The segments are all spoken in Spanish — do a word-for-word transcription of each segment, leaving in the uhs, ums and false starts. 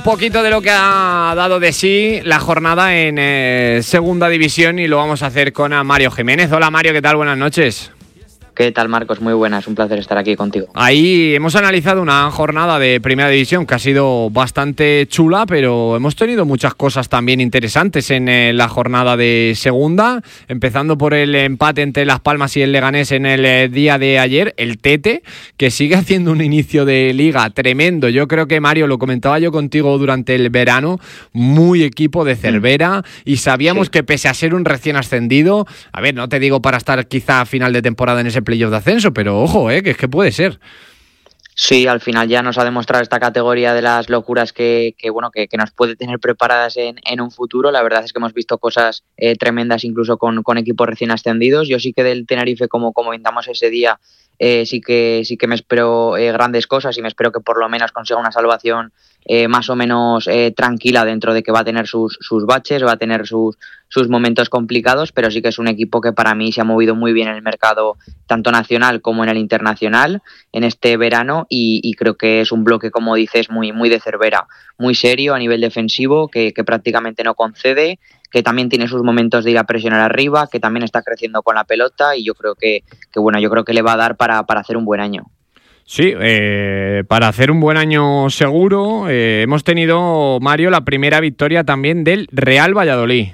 poquito de lo que ha dado de sí la jornada en eh, Segunda División y lo vamos a hacer con a Mario Jiménez. Hola Mario, ¿qué tal? Buenas noches. ¿Qué tal, Marcos? Muy buenas, un placer estar aquí contigo. Ahí hemos analizado una jornada de Primera División que ha sido bastante chula, pero hemos tenido muchas cosas también interesantes en eh, la jornada de Segunda, empezando por el empate entre Las Palmas y el Leganés en el eh, día de ayer, el Tete, que sigue haciendo un inicio de liga tremendo. Yo creo que, Mario, lo comentaba yo contigo durante el verano, muy equipo de Cervera, mm. y sabíamos sí. que pese a ser un recién ascendido, a ver, no te digo para estar quizá a final de temporada en ese playoff de ascenso, pero ojo, eh, que es que puede ser. Sí, al final ya nos ha demostrado esta categoría de las locuras que, que bueno, que, que nos puede tener preparadas en, en un futuro. La verdad es que hemos visto cosas eh, tremendas incluso con, con equipos recién ascendidos. Yo sí que del Tenerife, como comentamos ese día, eh, sí que sí que me espero eh, grandes cosas y me espero que por lo menos consiga una salvación eh, más o menos eh, tranquila, dentro de que va a tener sus, sus baches, va a tener sus, sus momentos complicados, pero sí que es un equipo que para mí se ha movido muy bien en el mercado, tanto nacional como en el internacional, en este verano, y, y creo que es un bloque, como dices, muy, muy de Cervera, muy serio a nivel defensivo, que, que prácticamente no concede, que también tiene sus momentos de ir a presionar arriba, que también está creciendo con la pelota, y yo creo que, que bueno, yo creo que le va a dar para, para hacer un buen año. Sí, eh, para hacer un buen año seguro. Eh, hemos tenido, Mario, la primera victoria también del Real Valladolid.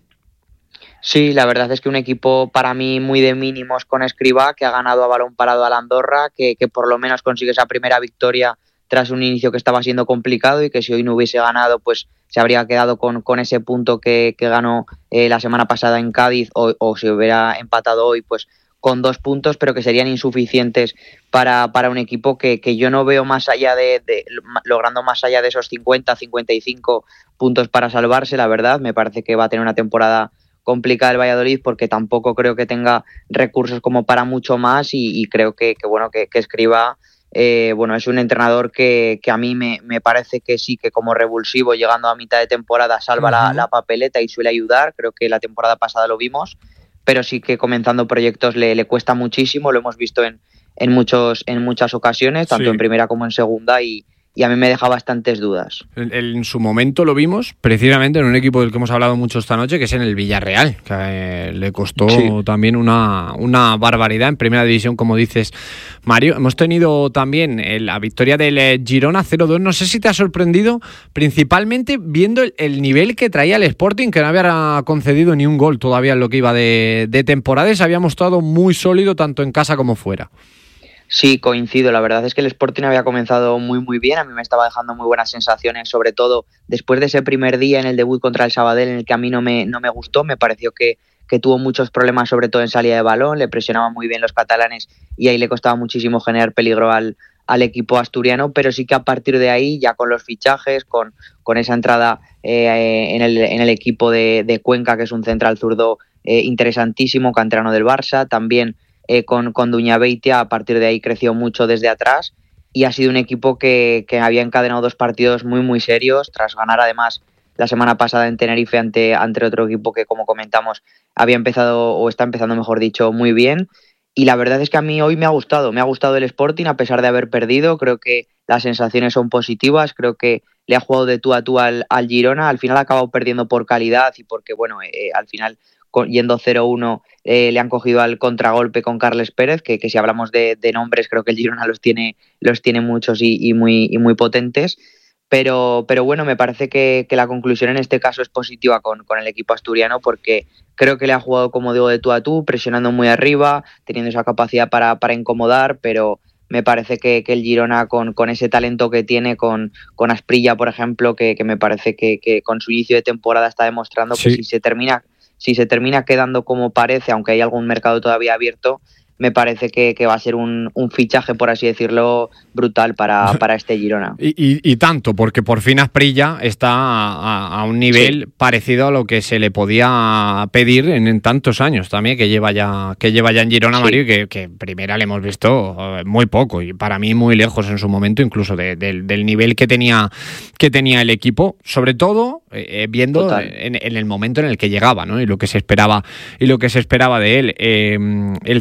Sí, la verdad es que un equipo para mí muy de mínimos con Escribá, que ha ganado a balón parado al Andorra, que, que por lo menos consigue esa primera victoria tras un inicio que estaba siendo complicado, y que si hoy no hubiese ganado, pues se habría quedado con, con ese punto que, que ganó eh, la semana pasada en Cádiz, o, o si hubiera empatado hoy, pues con dos puntos, pero que serían insuficientes para, para un equipo que, que yo no veo más allá de, de logrando más allá de esos cincuenta, cincuenta y cinco puntos para salvarse. La verdad, me parece que va a tener una temporada complicada el Valladolid, porque tampoco creo que tenga recursos como para mucho más, y, y creo que, que bueno que, que Escribá eh, bueno, es un entrenador que, que a mí me, me parece que sí, que como revulsivo, llegando a mitad de temporada, salva uh-huh. la, la papeleta y suele ayudar. Creo que la temporada pasada lo vimos, pero sí que comenzando proyectos le, le cuesta muchísimo. Lo hemos visto en, en, muchos, en muchas ocasiones, tanto sí. en primera como en segunda, y, y a mí me deja bastantes dudas. En, en su momento lo vimos precisamente en un equipo del que hemos hablado mucho esta noche, que es en el Villarreal, que eh, le costó sí. también una, una barbaridad en primera división, como dices, Mario. Hemos tenido también eh, la victoria del eh, Girona cero dos. No sé si te ha sorprendido, principalmente viendo el, el nivel que traía el Sporting, que no había concedido ni un gol todavía en lo que iba de, de temporada, y se había mostrado muy sólido tanto en casa como fuera. Sí, coincido. La verdad es que el Sporting había comenzado muy muy bien. A mí me estaba dejando muy buenas sensaciones, sobre todo después de ese primer día en el debut contra el Sabadell, en el que a mí no me, no me gustó. Me pareció que, que tuvo muchos problemas, sobre todo en salida de balón. Le presionaban muy bien los catalanes y ahí le costaba muchísimo generar peligro al, al equipo asturiano. Pero sí que a partir de ahí, ya con los fichajes, con, con esa entrada eh, en, el, en el equipo de, de Cuenca, que es un central zurdo eh, interesantísimo, canterano del Barça, también Eh, con, con Duñabeitia, a partir de ahí creció mucho desde atrás, y ha sido un equipo que, que había encadenado dos partidos muy muy serios, tras ganar además la semana pasada en Tenerife ante, ante otro equipo que, como comentamos, había empezado, o está empezando mejor dicho, muy bien. Y la verdad es que a mí hoy me ha gustado, me ha gustado el Sporting a pesar de haber perdido. Creo que las sensaciones son positivas, creo que le ha jugado de tú a tú al, al Girona. Al final ha acabado perdiendo por calidad y porque, bueno, eh, al final yendo cero uno eh, le han cogido al contragolpe con Carles Pérez, que, que si hablamos de, de nombres, creo que el Girona los tiene, los tiene muchos y, y, muy, y muy potentes. Pero, pero bueno, me parece que, que la conclusión en este caso es positiva con, con el equipo asturiano, porque creo que le ha jugado, como digo, de tú a tú, presionando muy arriba, teniendo esa capacidad para, para incomodar, pero me parece que, que el Girona, con, con ese talento que tiene, con, con Asprilla, por ejemplo, que, que me parece que, que con su inicio de temporada está demostrando sí. que si se termina... Si se termina quedando como parece, aunque hay algún mercado todavía abierto, me parece que, que va a ser un, un fichaje, por así decirlo, brutal para, para este Girona. Y, y, y tanto, porque por fin Asprilla está a, a un nivel sí. parecido a lo que se le podía pedir en, en tantos años también, que lleva ya que lleva ya en Girona, sí. Mario, y que, que primera le hemos visto muy poco, y para mí muy lejos en su momento, incluso de, de, del nivel que tenía, que tenía el equipo, sobre todo eh, viendo en, en el momento en el que llegaba, ¿no? Y lo que se esperaba, y lo que se esperaba de él. Eh, el Ceuta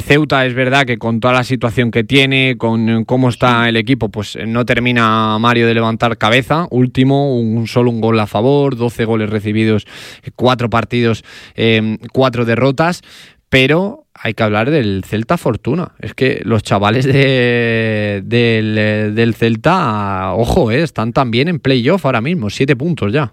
es verdad que con toda la situación que tiene, con cómo está el equipo, pues no termina Mario de levantar cabeza. Último, un, solo un gol a favor, doce goles recibidos, cuatro partidos, eh, cuatro derrotas, pero hay que hablar del Celta Fortuna. Es que los chavales de, del, del Celta, ojo, eh, están también en playoff ahora mismo, siete puntos ya.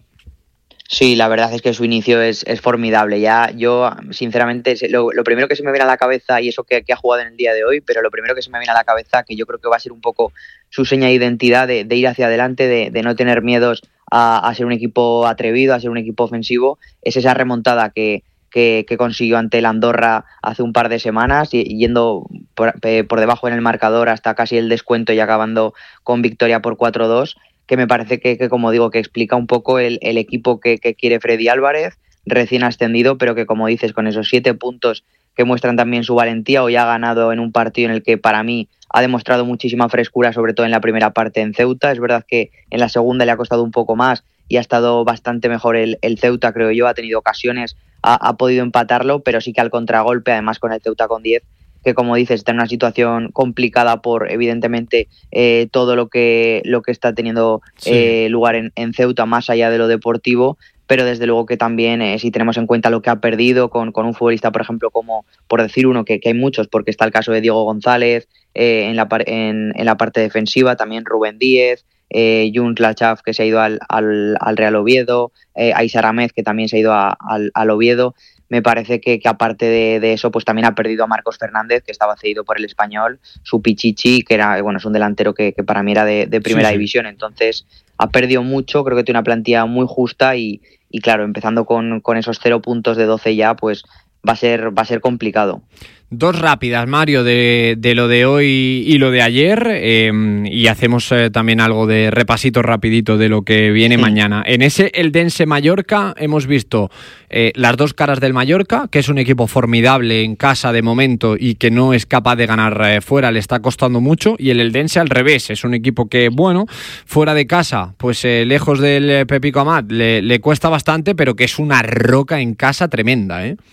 Sí, la verdad es que su inicio es, es formidable. Ya yo, sinceramente, lo, lo primero que se me viene a la cabeza, y eso que, que ha jugado en el día de hoy, pero lo primero que se me viene a la cabeza, que yo creo que va a ser un poco su seña de identidad, de, de ir hacia adelante, de, de no tener miedos a, a ser un equipo atrevido, a ser un equipo ofensivo, es esa remontada que, que, que consiguió ante el Andorra hace un par de semanas, yendo por, por debajo en el marcador hasta casi el descuento y acabando con victoria por cuatro dos. Que me parece que, que, como digo, que explica un poco el, el equipo que, que quiere Freddy Álvarez, recién ascendido, pero que, como dices, con esos siete puntos que muestran también su valentía, hoy ha ganado en un partido en el que para mí ha demostrado muchísima frescura, sobre todo en la primera parte en Ceuta. Es verdad que en la segunda le ha costado un poco más y ha estado bastante mejor el, el Ceuta, creo yo, ha tenido ocasiones, ha, ha podido empatarlo, pero sí que al contragolpe, además con el Ceuta con diez, que como dices está en una situación complicada por evidentemente eh, todo lo que lo que está teniendo sí. eh, lugar en, en Ceuta más allá de lo deportivo, pero desde luego que también eh, si tenemos en cuenta lo que ha perdido con, con un futbolista, por ejemplo, como por decir uno, que, que hay muchos, porque está el caso de Diego González eh, en, la, en, en la parte defensiva, también Rubén Díez, eh, Yuns Lachaf, que se ha ido al, al, al Real Oviedo, eh, Aisar Ahmed, que también se ha ido a, al, al Oviedo. Me parece que, que aparte de, de eso, pues también ha perdido a Marcos Fernández, que estaba cedido por el Español, su Pichichi, que era, bueno, es un delantero que, que para mí era de, de primera sí, sí. división. Entonces ha perdido mucho, creo que tiene una plantilla muy justa y, y claro, empezando con, con esos cero puntos de doce ya, pues va a ser, va a ser complicado. Dos rápidas, Mario, de, de lo de hoy y lo de ayer, eh, y hacemos eh, también algo de repasito rapidito de lo que viene sí. mañana. En ese Eldense Mallorca hemos visto eh, las dos caras del Mallorca, que es un equipo formidable en casa de momento y que no es capaz de ganar eh, fuera, le está costando mucho, y el Eldense al revés, es un equipo que, bueno, fuera de casa, pues eh, lejos del eh, Pepico Amat, le, le cuesta bastante, pero que es una roca en casa tremenda, ¿eh?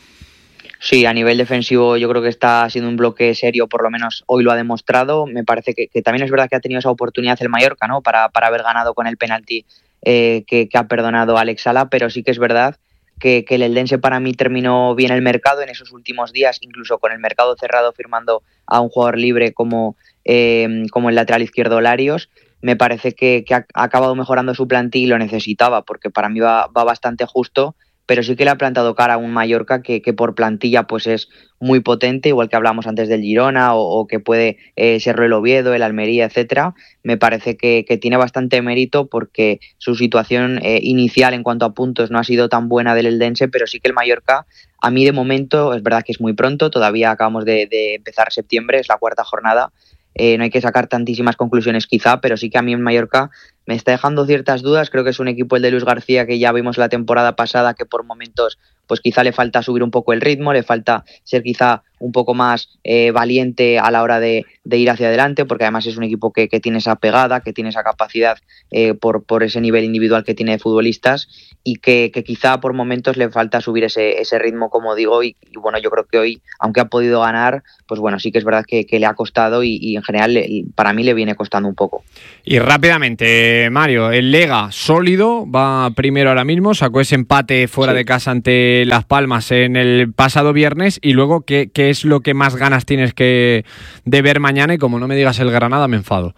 Sí, a nivel defensivo yo creo que está siendo un bloque serio, por lo menos hoy lo ha demostrado. Me parece que, que también es verdad que ha tenido esa oportunidad el Mallorca, ¿no? Para, para haber ganado con el penalti eh, que, que ha perdonado Alex Sala, pero sí que es verdad que, que el Eldense para mí terminó bien el mercado en esos últimos días, incluso con el mercado cerrado firmando a un jugador libre como, eh, como el lateral izquierdo Larios. Me parece que, que ha acabado mejorando su plantilla y lo necesitaba, porque para mí va, va bastante justo, pero sí que le ha plantado cara a un Mallorca que, que por plantilla pues es muy potente, igual que hablamos antes del Girona o, o que puede eh, serlo el Oviedo, el Almería, etcétera. Me parece que, que tiene bastante mérito porque su situación eh, inicial en cuanto a puntos no ha sido tan buena del Eldense, pero sí que el Mallorca, a mí de momento, es verdad que es muy pronto, todavía acabamos de, de empezar septiembre, es la cuarta jornada, eh, no hay que sacar tantísimas conclusiones quizá, pero sí que a mí en Mallorca me está dejando ciertas dudas. Creo que es un equipo, el de Luis García, que ya vimos la temporada pasada, que por momentos pues quizá le falta subir un poco el ritmo, le falta ser quizá un poco más eh, valiente a la hora de, de ir hacia adelante, porque además es un equipo que, que tiene esa pegada, que tiene esa capacidad eh, por, por ese nivel individual que tiene de futbolistas, y que, que quizá por momentos le falta subir ese, ese ritmo, como digo, y, y bueno, yo creo que hoy, aunque ha podido ganar, pues bueno, sí que es verdad que, que le ha costado y, y en general le, para mí le viene costando un poco. Y rápidamente, Mario, el Lega sólido, va primero ahora mismo, sacó ese empate fuera sí. de casa ante Las Palmas en el pasado viernes, y luego, ¿qué, qué es lo que más ganas tienes que de ver mañana? Y como no me digas el Granada, me enfado.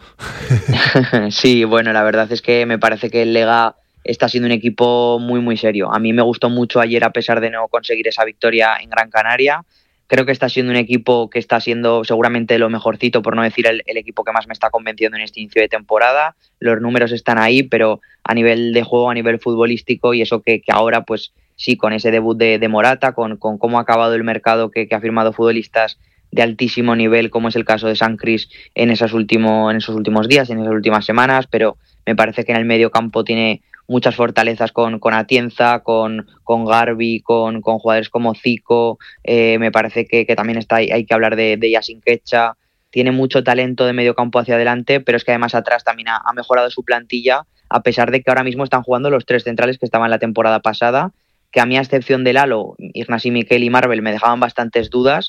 Sí, bueno, la verdad es que me parece que el Lega está siendo un equipo muy muy serio. A mí me gustó mucho ayer, a pesar de no conseguir esa victoria en Gran Canaria. Creo que está siendo un equipo que está siendo seguramente lo mejorcito, por no decir el, el equipo que más me está convenciendo en este inicio de temporada. Los números están ahí, pero a nivel de juego, a nivel futbolístico, y eso que, que ahora pues sí, con ese debut de, de Morata, con, con cómo ha acabado el mercado, que, que ha firmado futbolistas de altísimo nivel, como es el caso de San Cris en, esos últimos, en esos últimos días, en esas últimas semanas, pero me parece que en el medio campo tiene muchas fortalezas con, con Atienza, con, con Garbi, con, con jugadores como Zico, eh, me parece que, que también está, hay que hablar de, de Yasin Quecha. Tiene mucho talento de medio campo hacia adelante, pero es que además atrás también ha, ha mejorado su plantilla, a pesar de que ahora mismo están jugando los tres centrales que estaban la temporada pasada, que a mí, a excepción de Lalo, Ignasi Miquel y Marvel, me dejaban bastantes dudas,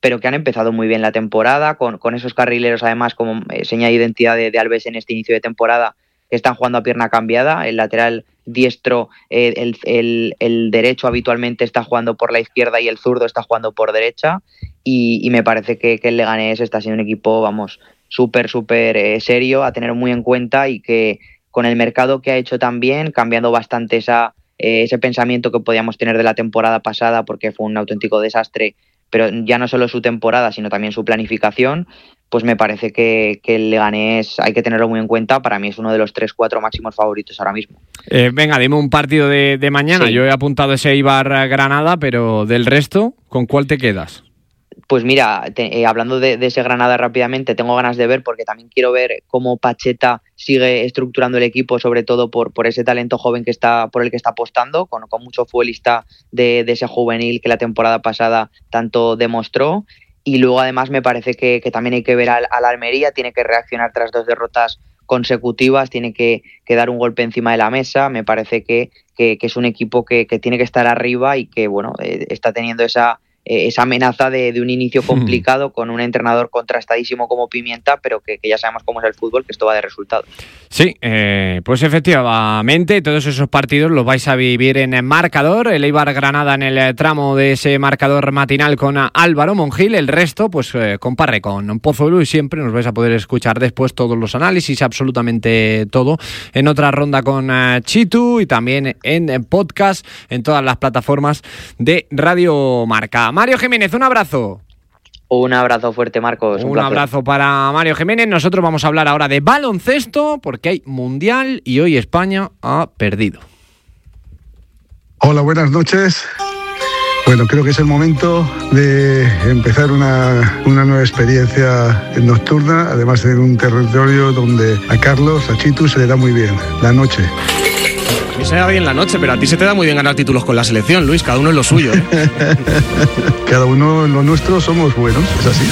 pero que han empezado muy bien la temporada, con, con esos carrileros además como eh, seña de identidad de, de Alves en este inicio de temporada, que están jugando a pierna cambiada. El lateral diestro, eh, el, el, el derecho habitualmente está jugando por la izquierda y el zurdo está jugando por derecha, y, y me parece que, que el Leganés está siendo un equipo, vamos, súper, súper eh, serio, a tener muy en cuenta, y que con el mercado que ha hecho también, cambiando bastante esa, eh, ese pensamiento que podíamos tener de la temporada pasada, porque fue un auténtico desastre, pero ya no solo su temporada, sino también su planificación, pues me parece que, que el Leganés hay que tenerlo muy en cuenta. Para mí es uno de los tres cuatro máximos favoritos ahora mismo. Eh, venga, dime un partido de, de mañana. Sí. Yo he apuntado ese Eibar-Granada, pero del resto, ¿con cuál te quedas? Pues mira, te, eh, hablando de, de ese Granada rápidamente, tengo ganas de ver, porque también quiero ver cómo Pacheta sigue estructurando el equipo, sobre todo por, por ese talento joven que está, por el que está apostando, con, con mucho futbolista de, de ese juvenil que la temporada pasada tanto demostró. Y luego además me parece que, que también hay que ver al, al Almería, tiene que reaccionar tras dos derrotas consecutivas, tiene que, que dar un golpe encima de la mesa. Me parece que, que, que es un equipo que, que tiene que estar arriba y que bueno eh, está teniendo esa Eh, esa amenaza de, de un inicio complicado mm. con un entrenador contrastadísimo como Pimienta, pero que, que ya sabemos cómo es el fútbol, que esto va de resultados. Sí, eh, pues efectivamente todos esos partidos los vais a vivir en el marcador, el Eibar-Granada en el tramo de ese marcador matinal con Álvaro Mongil, el resto pues eh, con Parre, con Pozuelo, y siempre nos vais a poder escuchar después todos los análisis, absolutamente todo, en otra ronda con eh, Chitu, y también en, en podcast, en todas las plataformas de Radio Marca. Mario Jiménez, un abrazo. Un abrazo fuerte, Marcos. Un, un abrazo para Mario Jiménez. Nosotros vamos a hablar ahora de baloncesto, porque hay Mundial y hoy España ha perdido. Hola, buenas noches. Bueno, creo que es el momento de empezar una, una nueva experiencia nocturna, además en un territorio donde a Carlos, a Chitu, se le da muy bien la noche. A mí se me da bien la noche, pero a ti se te da muy bien ganar títulos con la selección, Luis, cada uno es lo suyo, ¿eh? Cada uno en lo nuestro somos buenos, es así.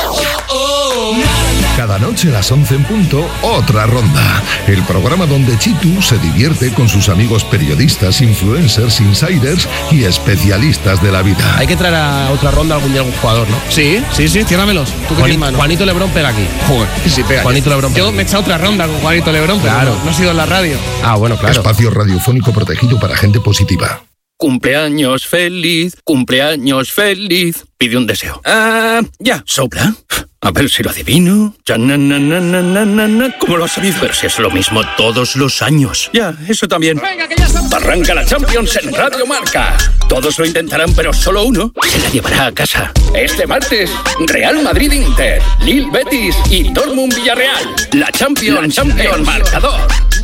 Cada noche a las once en punto, otra ronda. El programa donde Chitu se divierte con sus amigos periodistas, influencers, insiders y especialistas de la vida. Hay que traer a otra ronda algún día algún jugador, ¿no? Sí, sí, sí, ciérramelos. ¿Tú Juanito, mano? Juanito Lebrón pega aquí. Joder, sí, pega. Juanito Lebrón pega. Yo me he echado otra ronda con Juanito Lebrón, pero claro. no, no he sido en la radio. Ah, bueno, claro. Espacio radiofónico protegido para gente positiva. Cumpleaños feliz, cumpleaños feliz. Pide un deseo. Ah, ya, sopla. A ver si lo adivino. ¿Cómo lo has sabido? Pero si es lo mismo todos los años. Ya, eso también. Venga, que ya estamos. Arranca la Champions en Radio Marca. Todos lo intentarán, pero solo uno se la llevará a casa. Este martes, Real Madrid-Inter, Lille Betis y Dortmund Villarreal. La Champions, la Champions, marcador.